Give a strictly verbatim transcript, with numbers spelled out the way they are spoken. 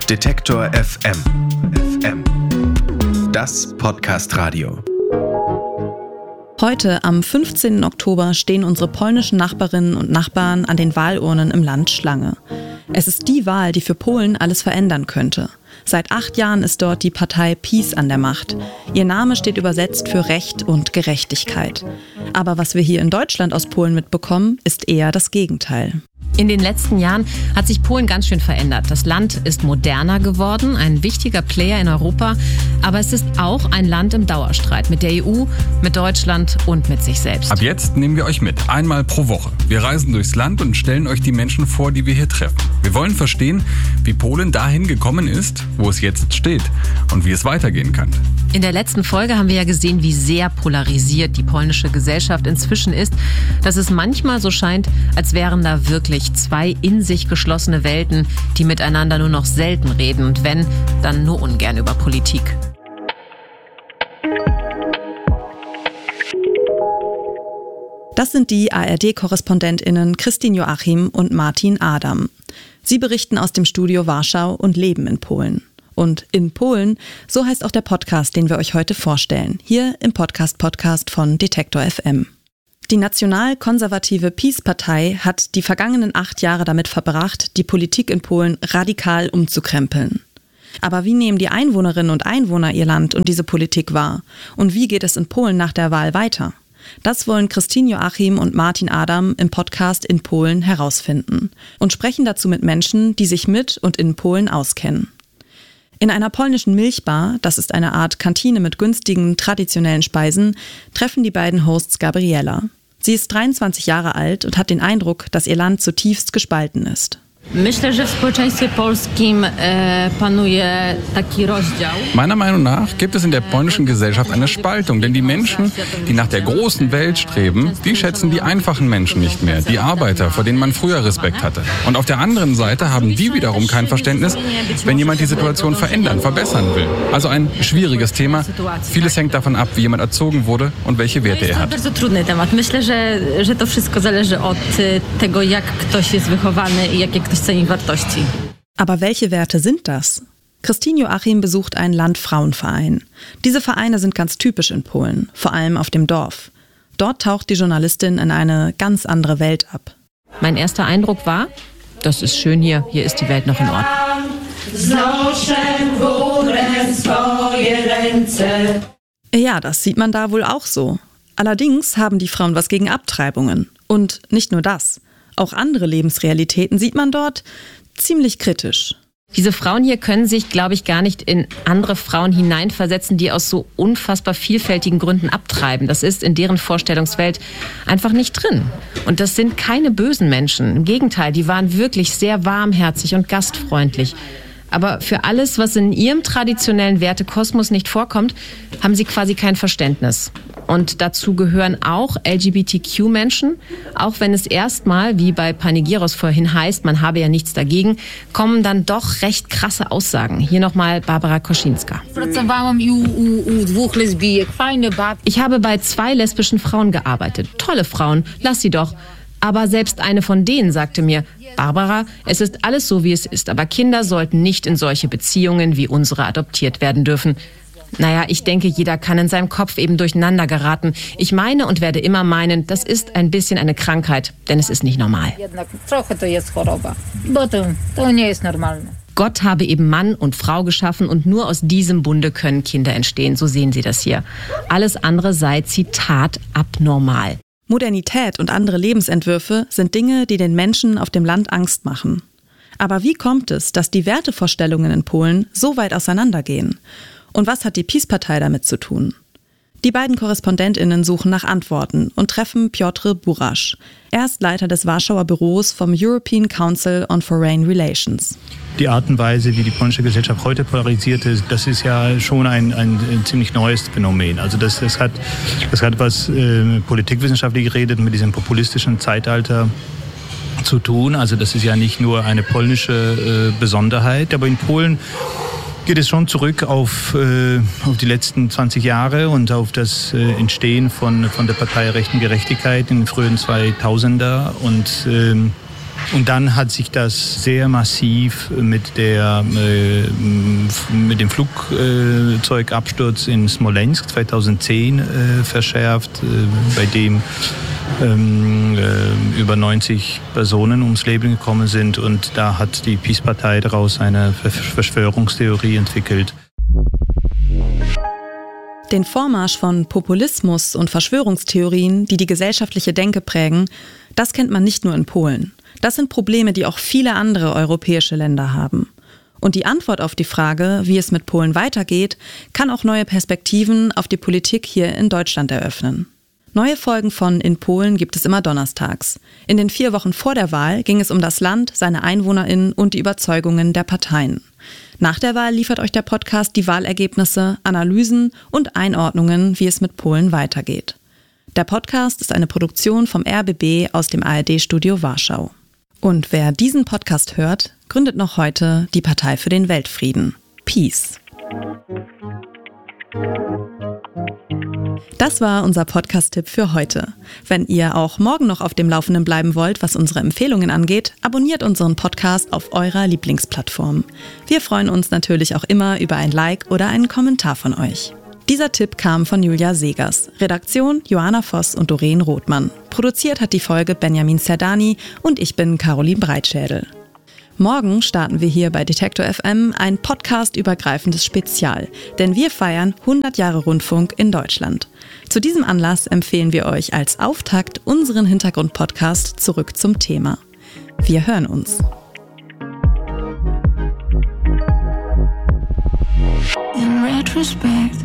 Detektor F M. F M. Das Podcast-Radio. Heute, am fünfzehnten Oktober, stehen unsere polnischen Nachbarinnen und Nachbarn an den Wahlurnen im Land Schlange. Es ist die Wahl, die für Polen alles verändern könnte. Seit acht Jahren ist dort die Partei PiS an der Macht. Ihr Name steht übersetzt für Recht und Gerechtigkeit. Aber was wir hier in Deutschland aus Polen mitbekommen, ist eher das Gegenteil. In den letzten Jahren hat sich Polen ganz schön verändert. Das Land ist moderner geworden, ein wichtiger Player in Europa. Aber es ist auch ein Land im Dauerstreit mit der E U, mit Deutschland und mit sich selbst. Ab jetzt nehmen wir euch mit, einmal pro Woche. Wir reisen durchs Land und stellen euch die Menschen vor, die wir hier treffen. Wir wollen verstehen, wie Polen dahin gekommen ist, wo es jetzt steht und wie es weitergehen kann. In der letzten Folge haben wir ja gesehen, wie sehr polarisiert die polnische Gesellschaft inzwischen ist, dass es manchmal so scheint, als wären da wirklich zwei in sich geschlossene Welten, die miteinander nur noch selten reden und wenn, dann nur ungern über Politik. Das sind die A R D-KorrespondentInnen Christine Joachim und Martin Adam. Sie berichten aus dem Studio Warschau und leben in Polen. Und in Polen, so heißt auch der Podcast, den wir euch heute vorstellen, hier im Podcast-Podcast von Detektor F M. Die national-konservative PiS-Partei hat die vergangenen acht Jahre damit verbracht, die Politik in Polen radikal umzukrempeln. Aber wie nehmen die Einwohnerinnen und Einwohner ihr Land und diese Politik wahr? Und wie geht es in Polen nach der Wahl weiter? Das wollen Christine Joachim und Martin Adam im Podcast In Polen herausfinden und sprechen dazu mit Menschen, die sich mit und in Polen auskennen. In einer polnischen Milchbar, das ist eine Art Kantine mit günstigen, traditionellen Speisen, treffen die beiden Hosts Gabriela. Sie ist dreiundzwanzig Jahre alt und hat den Eindruck, dass ihr Land zutiefst gespalten ist. Meiner Meinung nach gibt es in der polnischen Gesellschaft eine Spaltung, denn die Menschen, die nach der großen Welt streben, die schätzen die einfachen Menschen nicht mehr, die Arbeiter, vor denen man früher Respekt hatte. Und auf der anderen Seite haben die wiederum kein Verständnis, wenn jemand die Situation verändern, verbessern will. Also ein schwieriges Thema. Vieles hängt davon ab, wie jemand erzogen wurde und welche Werte er hat. Aber welche Werte sind das? Christine Joachim besucht einen Land-Frauen-Verein. Diese Vereine sind ganz typisch in Polen, vor allem auf dem Dorf. Dort taucht die Journalistin in eine ganz andere Welt ab. Mein erster Eindruck war, das ist schön hier, hier ist die Welt noch in Ordnung. Ja, das sieht man da wohl auch so. Allerdings haben die Frauen was gegen Abtreibungen. Und nicht nur das. Auch andere Lebensrealitäten sieht man dort ziemlich kritisch. Diese Frauen hier können sich, glaube ich, gar nicht in andere Frauen hineinversetzen, die aus so unfassbar vielfältigen Gründen abtreiben. Das ist in deren Vorstellungswelt einfach nicht drin. Und das sind keine bösen Menschen. Im Gegenteil, die waren wirklich sehr warmherzig und gastfreundlich. Aber für alles, was in ihrem traditionellen Wertekosmos nicht vorkommt, haben sie quasi kein Verständnis. Und dazu gehören auch L G B T Q-Menschen. Auch wenn es erstmal, wie bei Panegyros vorhin heißt, man habe ja nichts dagegen, kommen dann doch recht krasse Aussagen. Hier nochmal Barbara Koszynska. Ich habe bei zwei lesbischen Frauen gearbeitet. Tolle Frauen, lass sie doch. Aber selbst eine von denen sagte mir, Barbara, es ist alles so, wie es ist, aber Kinder sollten nicht in solche Beziehungen wie unsere adoptiert werden dürfen. Naja, ich denke, jeder kann in seinem Kopf eben durcheinander geraten. Ich meine und werde immer meinen, das ist ein bisschen eine Krankheit, denn es ist nicht normal. Gott habe eben Mann und Frau geschaffen und nur aus diesem Bunde können Kinder entstehen, so sehen Sie das hier. Alles andere sei, Zitat, abnormal. Modernität und andere Lebensentwürfe sind Dinge, die den Menschen auf dem Land Angst machen. Aber wie kommt es, dass die Wertevorstellungen in Polen so weit auseinandergehen? Und was hat die PiS-Partei damit zu tun? Die beiden KorrespondentInnen suchen nach Antworten und treffen Piotr Burasz. Er ist Leiter des Warschauer Büros vom European Council on Foreign Relations. Die Art und Weise, wie die polnische Gesellschaft heute polarisiert ist, das ist ja schon ein, ein, ein ziemlich neues Phänomen. Also das, das, hat, das hat was äh, politikwissenschaftlich geredet mit diesem populistischen Zeitalter zu tun. Also das ist ja nicht nur eine polnische äh, Besonderheit, aber in Polen geht es schon zurück auf, äh, auf die letzten zwanzig Jahre und auf das äh, Entstehen von, von der Partei Recht und Gerechtigkeit in den frühen zweitausender. Und ähm, Und dann hat sich das sehr massiv mit, der, äh, mit dem Flugzeugabsturz in Smolensk zweitausendzehn äh, verschärft, äh, bei dem ähm, äh, über neunzig Personen ums Leben gekommen sind. Und da hat die PiS-Partei daraus eine Verschwörungstheorie entwickelt. Den Vormarsch von Populismus und Verschwörungstheorien, die die gesellschaftliche Denke prägen, das kennt man nicht nur in Polen. Das sind Probleme, die auch viele andere europäische Länder haben. Und die Antwort auf die Frage, wie es mit Polen weitergeht, kann auch neue Perspektiven auf die Politik hier in Deutschland eröffnen. Neue Folgen von In Polen gibt es immer donnerstags. In den vier Wochen vor der Wahl ging es um das Land, seine EinwohnerInnen und die Überzeugungen der Parteien. Nach der Wahl liefert euch der Podcast die Wahlergebnisse, Analysen und Einordnungen, wie es mit Polen weitergeht. Der Podcast ist eine Produktion vom R B B aus dem A R D-Studio Warschau. Und wer diesen Podcast hört, gründet noch heute die Partei für den Weltfrieden. PiS. Das war unser Podcast-Tipp für heute. Wenn ihr auch morgen noch auf dem Laufenden bleiben wollt, was unsere Empfehlungen angeht, abonniert unseren Podcast auf eurer Lieblingsplattform. Wir freuen uns natürlich auch immer über ein Like oder einen Kommentar von euch. Dieser Tipp kam von Julia Segers. Redaktion Johanna Voss und Doreen Rothmann. Produziert hat die Folge Benjamin Zerdani und ich bin Caroline Breitschädel. Morgen starten wir hier bei Detektor F M ein podcastübergreifendes Spezial, denn wir feiern hundert Jahre Rundfunk in Deutschland. Zu diesem Anlass empfehlen wir euch als Auftakt unseren Hintergrundpodcast Zurück zum Thema. Wir hören uns. In retrospect